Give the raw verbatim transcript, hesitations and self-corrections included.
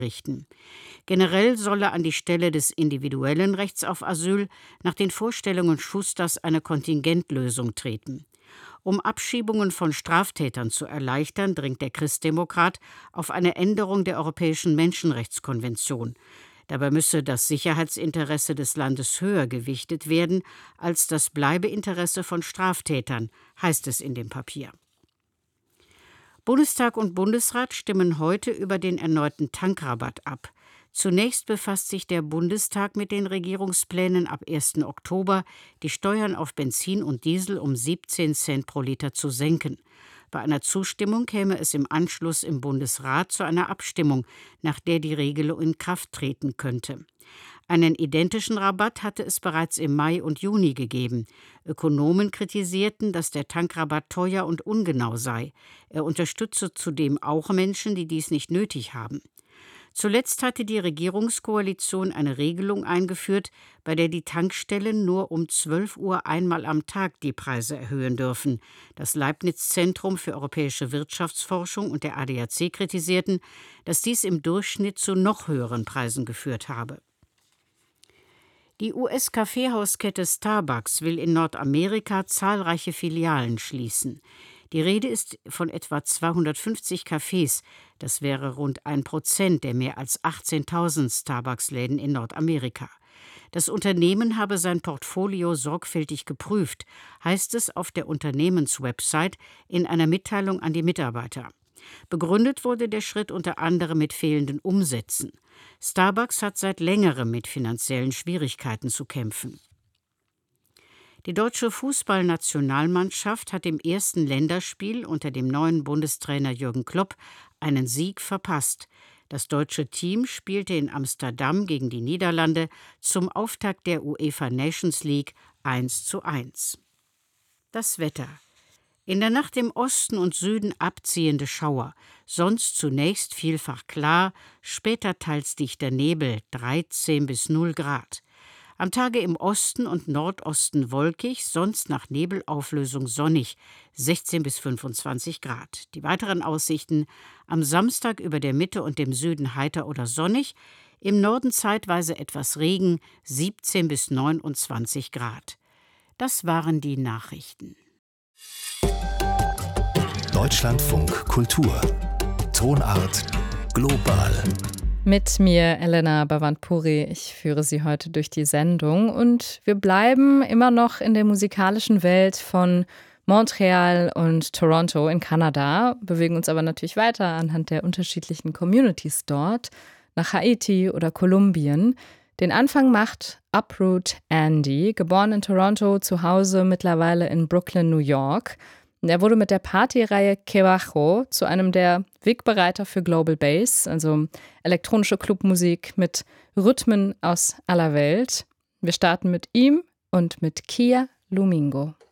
richten. Generell solle an die Stelle des individuellen Rechts auf Asyl nach den Vorstellungen Schusters eine Kontingentlösung treten. Um Abschiebungen von Straftätern zu erleichtern, dringt der Christdemokrat auf eine Änderung der Europäischen Menschenrechtskonvention. Dabei müsse das Sicherheitsinteresse des Landes höher gewichtet werden als das Bleibeinteresse von Straftätern, heißt es in dem Papier. Bundestag und Bundesrat stimmen heute über den erneuten Tankrabatt ab. Zunächst befasst sich der Bundestag mit den Regierungsplänen, ab ersten Oktober die Steuern auf Benzin und Diesel um siebzehn Cent pro Liter zu senken. Bei einer Zustimmung käme es im Anschluss im Bundesrat zu einer Abstimmung, nach der die Regelung in Kraft treten könnte. Einen identischen Rabatt hatte es bereits im Mai und Juni gegeben. Ökonomen kritisierten, dass der Tankrabatt teuer und ungenau sei. Er unterstütze zudem auch Menschen, die dies nicht nötig haben. Zuletzt hatte die Regierungskoalition eine Regelung eingeführt, bei der die Tankstellen nur um zwölf Uhr einmal am Tag die Preise erhöhen dürfen. Das Leibniz-Zentrum für europäische Wirtschaftsforschung und der A D A C kritisierten, dass dies im Durchschnitt zu noch höheren Preisen geführt habe. Die U S-Kaffeehauskette Starbucks will in Nordamerika zahlreiche Filialen schließen. Die Rede ist von etwa zweihundertfünfzig Cafés. Das wäre rund ein Prozent der mehr als achtzehntausend Starbucks-Läden in Nordamerika. Das Unternehmen habe sein Portfolio sorgfältig geprüft, heißt es auf der Unternehmenswebsite in einer Mitteilung an die Mitarbeiter. Begründet wurde der Schritt unter anderem mit fehlenden Umsätzen. Starbucks hat seit längerem mit finanziellen Schwierigkeiten zu kämpfen. Die deutsche Fußballnationalmannschaft hat im ersten Länderspiel unter dem neuen Bundestrainer Jürgen Klopp einen Sieg verpasst. Das deutsche Team spielte in Amsterdam gegen die Niederlande zum Auftakt der UEFA Nations League eins zu eins. Das Wetter. In der Nacht im Osten und Süden abziehende Schauer, sonst zunächst vielfach klar, später teils dichter Nebel, dreizehn bis null Grad. Am Tage im Osten und Nordosten wolkig, sonst nach Nebelauflösung sonnig, sechzehn bis fünfundzwanzig Grad. Die weiteren Aussichten: am Samstag über der Mitte und dem Süden heiter oder sonnig, im Norden zeitweise etwas Regen, siebzehn bis neunundzwanzig Grad. Das waren die Nachrichten. Deutschlandfunk Kultur. Tonart global. Mit mir, Elena Bavandpuri. Ich führe Sie heute durch die Sendung und wir bleiben immer noch in der musikalischen Welt von Montreal und Toronto in Kanada, bewegen uns aber natürlich weiter anhand der unterschiedlichen Communities dort, nach Haiti oder Kolumbien. Den Anfang macht Uproot Andy, geboren in Toronto, zu Hause mittlerweile in Brooklyn, New York. Er wurde mit der Partyreihe Que Bajo zu einem der Wegbereiter für Global Bass, also elektronische Clubmusik mit Rhythmen aus aller Welt. Wir starten mit ihm und mit Kia Lumingo.